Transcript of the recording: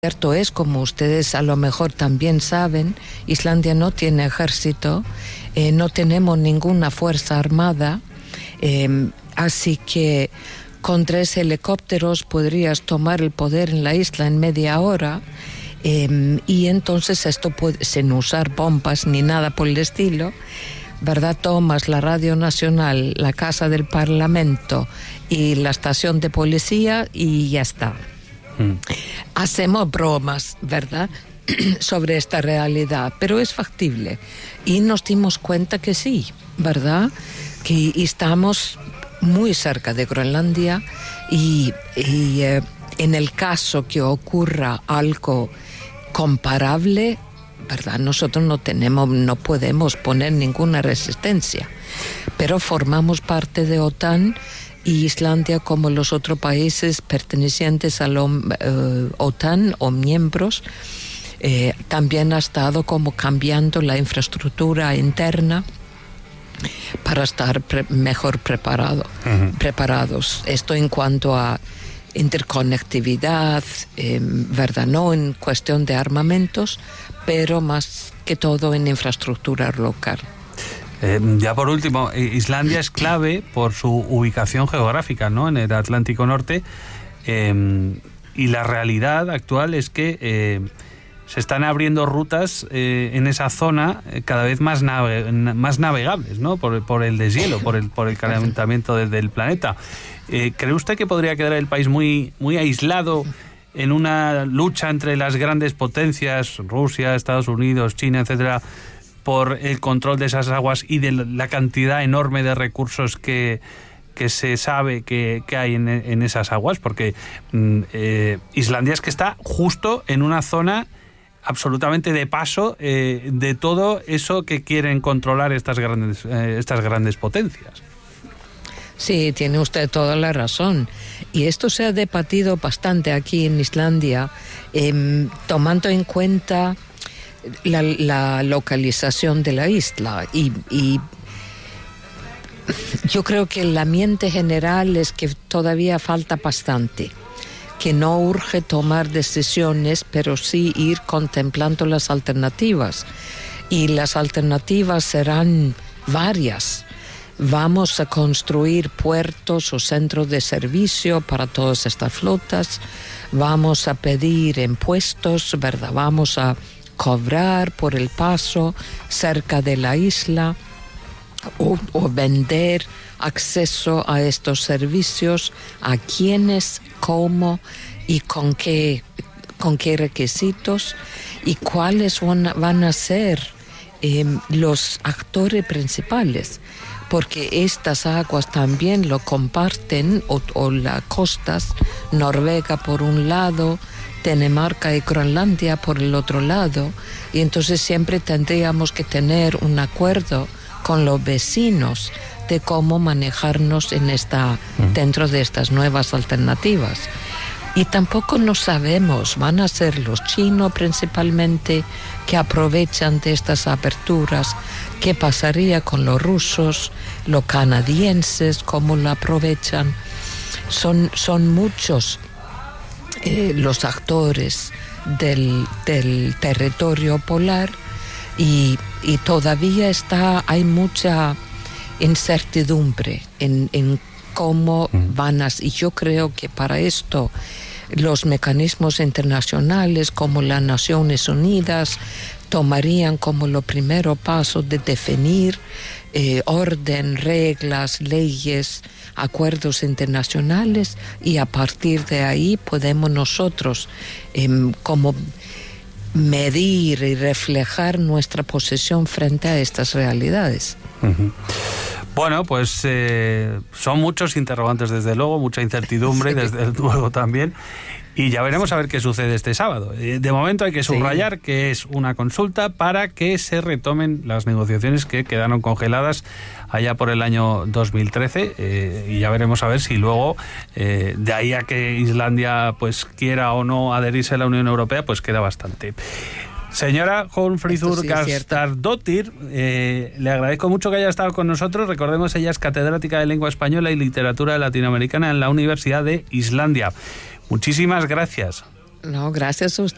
Cierto es, como ustedes a lo mejor también saben, Islandia no tiene ejército, no tenemos ninguna fuerza armada, así que con 3 helicópteros podrías tomar el poder en la isla en media hora, y entonces esto puede, sin usar bombas ni nada por el estilo, ¿verdad? Tomas la Radio Nacional, la Casa del Parlamento y la estación de policía y ya está. Hacemos bromas, ¿verdad?, sobre esta realidad, pero es factible. Y nos dimos cuenta que sí, ¿verdad?, que estamos muy cerca de Groenlandia y en el caso que ocurra algo comparable, ¿verdad?, nosotros no podemos poner ninguna resistencia, pero formamos parte de OTAN. Y Islandia, como los otros países pertenecientes a la OTAN o miembros, también ha estado como cambiando la infraestructura interna para estar mejor preparados. Esto en cuanto a interconectividad, ¿verdad? No en cuestión de armamentos, pero más que todo en infraestructura local. Ya por último, Islandia es clave por su ubicación geográfica, ¿no?, en el Atlántico Norte, y la realidad actual es que se están abriendo rutas en esa zona cada vez más navegables, ¿no?, por el deshielo, por el calentamiento del planeta. ¿Cree usted que podría quedar el país muy, muy aislado en una lucha entre las grandes potencias, Rusia, Estados Unidos, China, etcétera, por el control de esas aguas y de la cantidad enorme de recursos que se sabe que hay en esas aguas? Porque Islandia es que está justo en una zona absolutamente de paso de todo eso que quieren controlar estas grandes potencias. Sí, tiene usted toda la razón. Y esto se ha debatido bastante aquí en Islandia, tomando en cuenta la localización de la isla, y yo creo que el ambiente general es que todavía falta bastante, que no urge tomar decisiones, pero sí ir contemplando las alternativas, y las alternativas serán varias. Vamos a construir puertos o centros de servicio para todas estas flotas, vamos a pedir impuestos, ¿verdad? Vamos a cobrar por el paso cerca de la isla o vender acceso a estos servicios a quienes, cómo y con qué requisitos, y cuáles van a ser los actores principales, porque estas aguas también lo comparten, o las costas, Noruega por un lado, Dinamarca y Groenlandia por el otro lado, y entonces siempre tendríamos que tener un acuerdo con los vecinos de cómo manejarnos dentro de estas nuevas alternativas. Y tampoco no sabemos, van a ser los chinos principalmente que aprovechan de estas aperturas, qué pasaría con los rusos, los canadienses, cómo lo aprovechan. Son muchos los actores del territorio polar, y todavía hay mucha incertidumbre en cómo van a... Y yo creo que para esto los mecanismos internacionales como las Naciones Unidas tomarían como lo primero paso de definir orden, reglas, leyes, acuerdos internacionales, y a partir de ahí podemos nosotros como medir y reflejar nuestra posición frente a estas realidades. Uh-huh. Bueno, pues son muchos interrogantes, desde luego, mucha incertidumbre, desde luego también, y ya veremos a ver qué sucede este sábado. De momento hay que subrayar que es una consulta para que se retomen las negociaciones que quedaron congeladas allá por el año 2013, y ya veremos a ver si luego, de ahí a que Islandia pues quiera o no adherirse a la Unión Europea, pues queda bastante. Señora Hólmfríður Gastadóttir, le agradezco mucho que haya estado con nosotros. Recordemos, ella es catedrática de Lengua Española y Literatura Latinoamericana en la Universidad de Islandia. Muchísimas gracias. No, gracias a usted.